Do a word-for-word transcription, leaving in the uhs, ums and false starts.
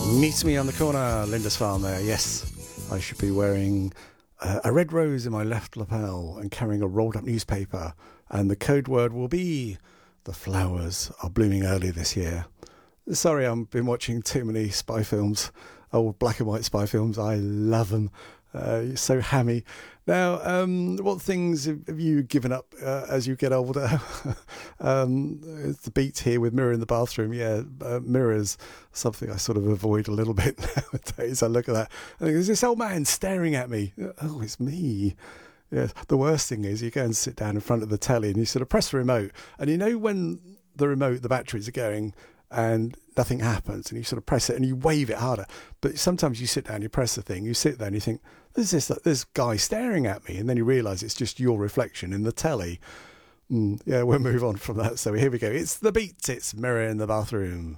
Meet me on the corner, Lindisfarne there. Yes, I should be wearing uh, a red rose in my left lapel and carrying a rolled up newspaper. And the code word will be the flowers are blooming early this year. Sorry, I've been watching too many spy films, old black and white spy films. I love them. Uh, so hammy. Now, um, what things have you given up uh, as you get older? um, it's the beat here with Mirror in the Bathroom. Yeah, uh, mirrors, something I sort of avoid a little bit nowadays. I look at that. I think, there's this old man staring at me. Oh, it's me. Yeah. The worst thing is you go and sit down in front of the telly and you sort of press the remote. And you know when the remote, the batteries are going and nothing happens, and you sort of press it and you wave it harder. But sometimes you sit down, you press the thing, you sit there and you think, there's this, this guy staring at me. And then you realise it's just your reflection in the telly. Mm, yeah, we'll move on from that. So here we go. It's the beat. It's Mirror in the Bathroom.